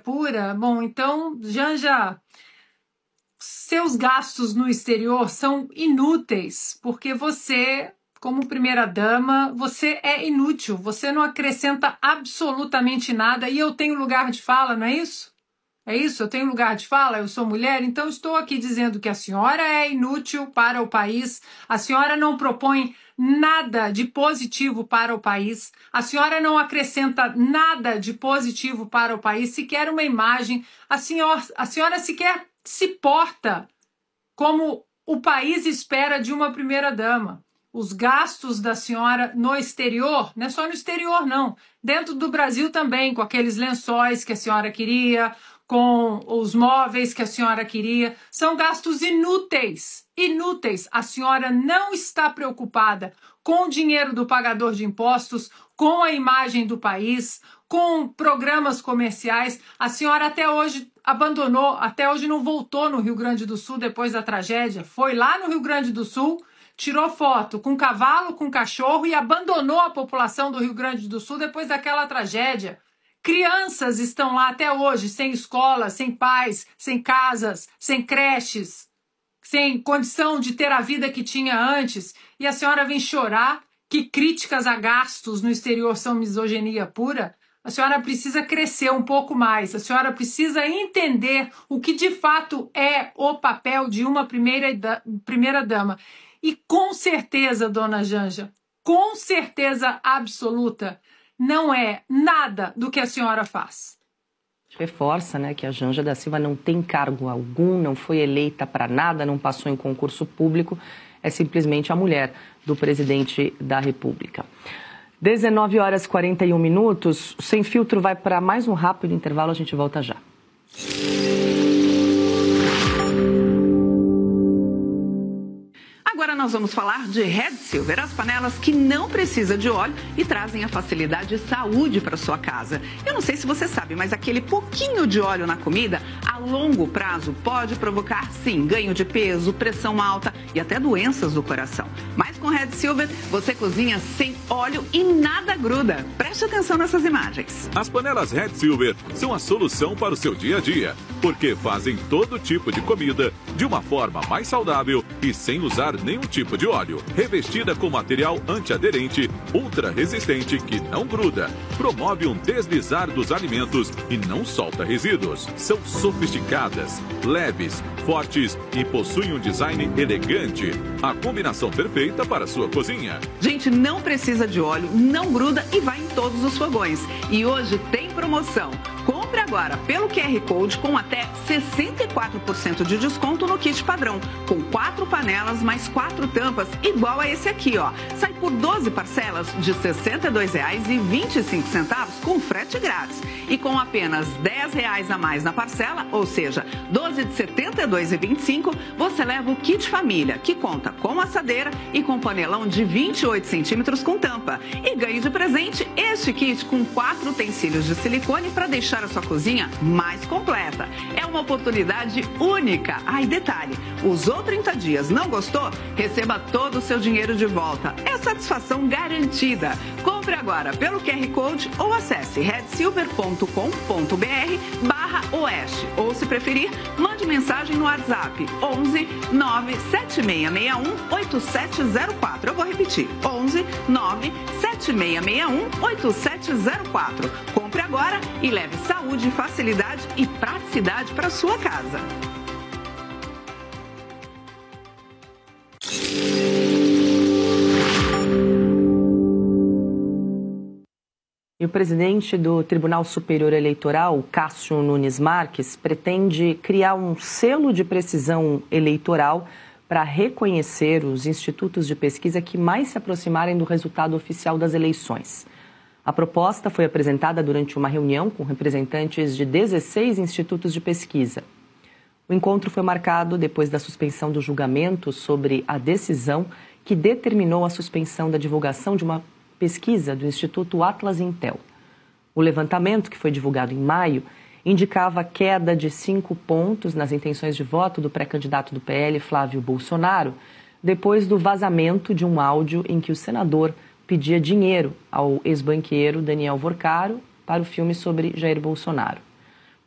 pura. Bom, então, Janja, seus gastos no exterior são inúteis, porque você, como primeira-dama, você é inútil, você não acrescenta absolutamente nada, e eu tenho lugar de fala, não é isso? É isso? Eu tenho lugar de fala, eu sou mulher, então estou aqui dizendo que a senhora é inútil para o país, a senhora não propõe nada de positivo para o país, a senhora não acrescenta nada de positivo para o país, sequer uma imagem, a senhora sequer se porta como o país espera de uma primeira-dama. Os gastos da senhora no exterior, não é só no exterior não, dentro do Brasil também, com aqueles lençóis que a senhora queria, com os móveis que a senhora queria, são gastos inúteis, inúteis. A senhora não está preocupada com o dinheiro do pagador de impostos, com a imagem do país, com programas comerciais. A senhora até hoje abandonou, até hoje não voltou no Rio Grande do Sul depois da tragédia, foi lá no Rio Grande do Sul, tirou foto com cavalo, com cachorro e abandonou a população do Rio Grande do Sul depois daquela tragédia. Crianças estão lá até hoje, sem escola, sem pais, sem casas, sem creches, sem condição de ter a vida que tinha antes. E a senhora vem chorar que críticas a gastos no exterior são misoginia pura? A senhora precisa crescer um pouco mais, a senhora precisa entender o que de fato é o papel de uma primeira-dama. E com certeza, dona Janja, com certeza absoluta, não é nada do que a senhora faz. Reforça, né, que a Janja da Silva não tem cargo algum, não foi eleita para nada, não passou em concurso público, é simplesmente a mulher do presidente da República. 19h41, o Sem Filtro vai para mais um rápido intervalo, a gente volta já. Agora nós vamos falar de Red Silver, as panelas que não precisam de óleo e trazem a facilidade e saúde para sua casa. Eu não sei se você sabe, mas aquele pouquinho de óleo na comida, a longo prazo, pode provocar, sim, ganho de peso, pressão alta e até doenças do coração. Mas com Red Silver, você cozinha sem óleo e nada gruda. Preste atenção nessas imagens. As panelas Red Silver são a solução para o seu dia a dia, porque fazem todo tipo de comida de uma forma mais saudável e sem usar nenhum tipo de óleo. Revestida com material antiaderente, ultra resistente que não gruda, promove um deslizar dos alimentos e não solta resíduos. São sofisticadas, leves, fortes e possuem um design elegante. A combinação perfeita para a sua cozinha. Gente, não precisa de óleo, não gruda e vai em todos os fogões. E hoje tem promoção. Compre agora pelo QR Code com até 64% de desconto no kit padrão, com 4 panelas mais 4 tampas, igual a esse aqui, ó. Sai por 12 parcelas de R$ 62,25 com frete grátis. E com apenas R$ 10 a mais na parcela, ou seja, 12 de R$ 72,25, você leva o kit família, que conta com assadeira e com panelão de 28 centímetros com tampa. E ganhe de presente este kit com 4 utensílios de silicone para deixar a sua cozinha mais completa. É uma oportunidade única. Ah, e detalhe, usou 30 dias, não gostou? Receba todo o seu dinheiro de volta. É satisfação garantida. Compre agora pelo QR Code ou acesse redsilver.com.br/oeste. Ou, se preferir, mande mensagem no WhatsApp 11 97661 8704. Eu vou repetir, 11 97661 8704. Compre agora e leve saúde, facilidade e praticidade para sua casa. E o presidente do Tribunal Superior Eleitoral, Cássio Nunes Marques, pretende criar um selo de precisão eleitoral para reconhecer os institutos de pesquisa que mais se aproximarem do resultado oficial das eleições. A proposta foi apresentada durante uma reunião com representantes de 16 institutos de pesquisa. O encontro foi marcado depois da suspensão do julgamento sobre a decisão que determinou a suspensão da divulgação de uma pesquisa do Instituto Atlas Intel. O levantamento, que foi divulgado em maio, indicava queda de 5 pontos nas intenções de voto do pré-candidato do PL, Flávio Bolsonaro, depois do vazamento de um áudio em que o senador pedia dinheiro ao ex-banqueiro Daniel Vorcaro para o filme sobre Jair Bolsonaro.